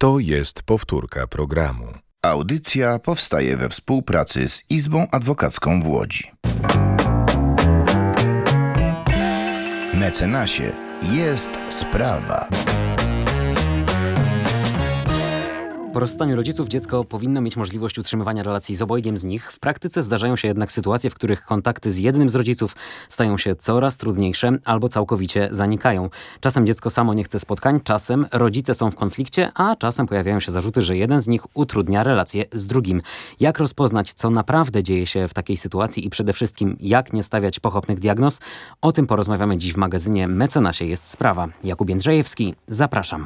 To jest powtórka programu. Audycja powstaje we współpracy z Izbą Adwokacką w Łodzi. Mecenasie jest sprawa. Po rozstaniu rodziców dziecko powinno mieć możliwość utrzymywania relacji z obojgiem z nich. W praktyce zdarzają się jednak sytuacje, w których kontakty z jednym z rodziców stają się coraz trudniejsze albo całkowicie zanikają. Czasem dziecko samo nie chce spotkań, czasem rodzice są w konflikcie, a czasem pojawiają się zarzuty, że jeden z nich utrudnia relacje z drugim. Jak rozpoznać, co naprawdę dzieje się w takiej sytuacji i przede wszystkim jak nie stawiać pochopnych diagnoz? O tym porozmawiamy dziś w magazynie Mecenasie jest sprawa. Jakub Jędrzejewski, zapraszam.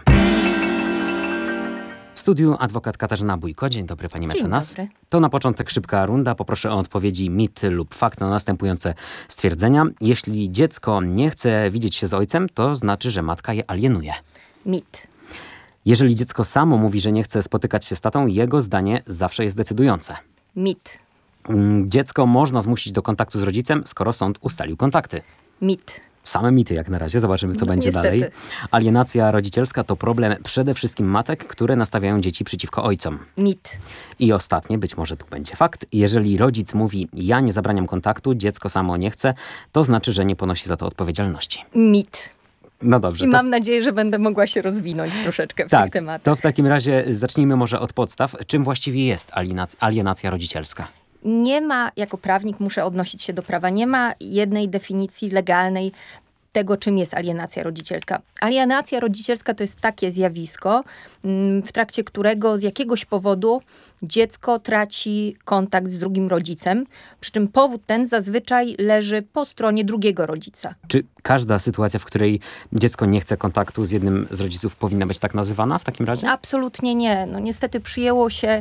W studiu adwokat Katarzyna Bójko. Dzień dobry, pani mecenas. Dzień dobry. To na początek szybka runda. Poproszę o odpowiedzi mit lub fakt na następujące stwierdzenia. Jeśli dziecko nie chce widzieć się z ojcem, to znaczy, że matka je alienuje. Mit. Jeżeli dziecko samo mówi, że nie chce spotykać się z tatą, jego zdanie zawsze jest decydujące. Mit. Dziecko można zmusić do kontaktu z rodzicem, skoro sąd ustalił kontakty. Mit. Same mity jak na razie, zobaczymy co będzie niestety. dalej. Alienacja rodzicielska to problem przede wszystkim matek, które nastawiają dzieci przeciwko ojcom. Mit. I ostatnie, być może tu będzie fakt, jeżeli rodzic mówi, ja nie zabraniam kontaktu, dziecko samo nie chce, to znaczy, że nie ponosi za to odpowiedzialności. Mit. No dobrze. I mam nadzieję, że będę mogła się rozwinąć troszeczkę w tych tematach. To w takim razie zacznijmy może od podstaw. Czym właściwie jest alienacja rodzicielska? Nie ma, jako prawnik muszę odnosić się do prawa, nie ma jednej definicji legalnej tego, czym jest alienacja rodzicielska. Alienacja rodzicielska to jest takie zjawisko, w trakcie którego z jakiegoś powodu dziecko traci kontakt z drugim rodzicem, przy czym powód ten zazwyczaj leży po stronie drugiego rodzica. Czy każda sytuacja, w której dziecko nie chce kontaktu z jednym z rodziców, powinna być tak nazywana w takim razie? Absolutnie nie. No niestety przyjęło się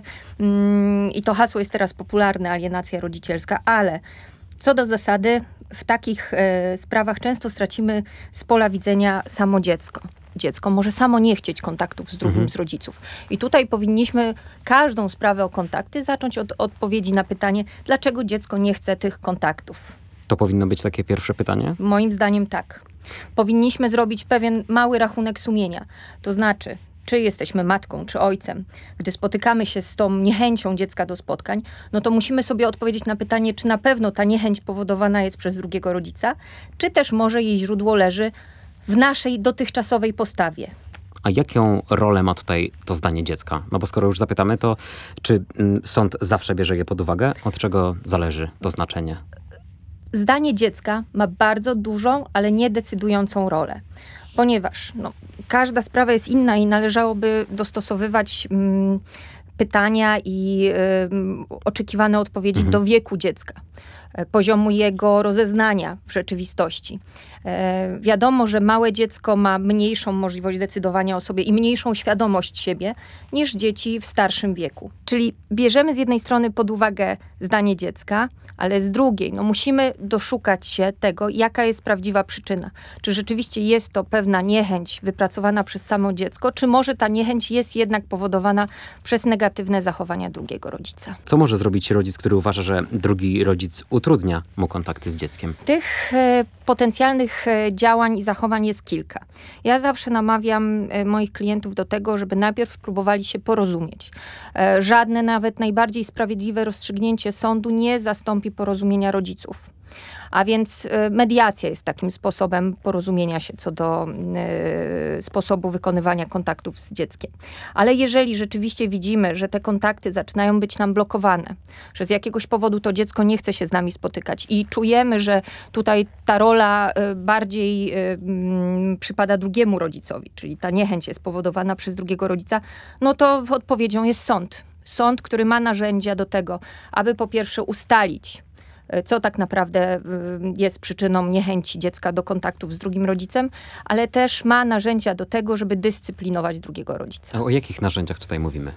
i to hasło jest teraz popularne, alienacja rodzicielska, ale co do zasady w takich sprawach często stracimy z pola widzenia samo dziecko. Dziecko może samo nie chcieć kontaktów z drugim z rodziców. I tutaj powinniśmy każdą sprawę o kontakty zacząć od odpowiedzi na pytanie, dlaczego dziecko nie chce tych kontaktów. To powinno być takie pierwsze pytanie? Moim zdaniem tak. Powinniśmy zrobić pewien mały rachunek sumienia. To znaczy, czy jesteśmy matką, czy ojcem. Gdy spotykamy się z tą niechęcią dziecka do spotkań, no to musimy sobie odpowiedzieć na pytanie, czy na pewno ta niechęć powodowana jest przez drugiego rodzica, czy też może jej źródło leży w naszej dotychczasowej postawie. A jaką rolę ma tutaj to zdanie dziecka? No bo skoro już zapytamy, to czy sąd zawsze bierze je pod uwagę? Od czego zależy to znaczenie? Zdanie dziecka ma bardzo dużą, ale nie decydującą rolę. Ponieważ każda sprawa jest inna i należałoby dostosowywać pytania i oczekiwane odpowiedzi do wieku dziecka, poziomu jego rozeznania w rzeczywistości. Wiadomo, że małe dziecko ma mniejszą możliwość decydowania o sobie i mniejszą świadomość siebie niż dzieci w starszym wieku. Czyli bierzemy z jednej strony pod uwagę zdanie dziecka, ale z drugiej musimy doszukać się tego, jaka jest prawdziwa przyczyna. Czy rzeczywiście jest to pewna niechęć wypracowana przez samo dziecko, czy może ta niechęć jest jednak powodowana przez negatywne zachowania drugiego rodzica. Co może zrobić rodzic, który uważa, że drugi rodzic utrudnia mu kontakty z dzieckiem? Tych potencjalnych działań i zachowań jest kilka. Ja zawsze namawiam moich klientów do tego, żeby najpierw próbowali się porozumieć. Żadne, nawet najbardziej sprawiedliwe rozstrzygnięcie sądu nie zastąpi porozumienia rodziców. A więc mediacja jest takim sposobem porozumienia się co do sposobu wykonywania kontaktów z dzieckiem. Ale jeżeli rzeczywiście widzimy, że te kontakty zaczynają być nam blokowane, że z jakiegoś powodu to dziecko nie chce się z nami spotykać i czujemy, że tutaj ta rola bardziej przypada drugiemu rodzicowi, czyli ta niechęć jest spowodowana przez drugiego rodzica, no to odpowiedzią jest sąd. Sąd, który ma narzędzia do tego, aby po pierwsze ustalić, co tak naprawdę jest przyczyną niechęci dziecka do kontaktów z drugim rodzicem, ale też ma narzędzia do tego, żeby dyscyplinować drugiego rodzica. A o jakich narzędziach tutaj mówimy?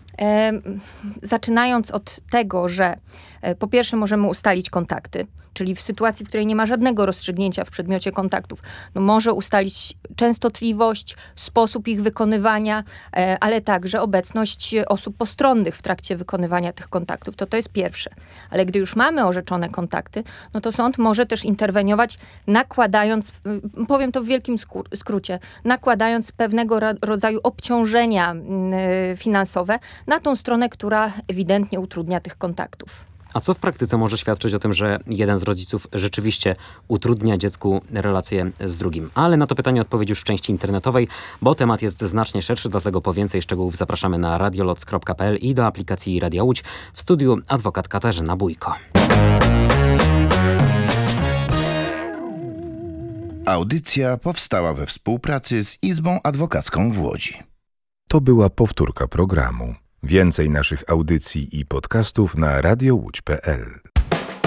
Zaczynając od tego, że po pierwsze możemy ustalić kontakty, czyli w sytuacji, w której nie ma żadnego rozstrzygnięcia w przedmiocie kontaktów, może ustalić częstotliwość, sposób ich wykonywania, ale także obecność osób postronnych w trakcie wykonywania tych kontaktów. To jest pierwsze. Ale gdy już mamy orzeczone kontakty, kontakty, no to sąd może też interweniować, nakładając, powiem to w wielkim skrócie, nakładając pewnego rodzaju obciążenia finansowe na tą stronę, która ewidentnie utrudnia tych kontaktów. A co w praktyce może świadczyć o tym, że jeden z rodziców rzeczywiście utrudnia dziecku relacje z drugim? Ale na to pytanie odpowiedź już w części internetowej, bo temat jest znacznie szerszy, dlatego po więcej szczegółów zapraszamy na radioloc.pl i do aplikacji Radia Łódź. W studiu adwokat Katarzyna Bójko. Audycja powstała we współpracy z Izbą Adwokacką w Łodzi. To była powtórka programu. Więcej naszych audycji i podcastów na radiowódź.pl.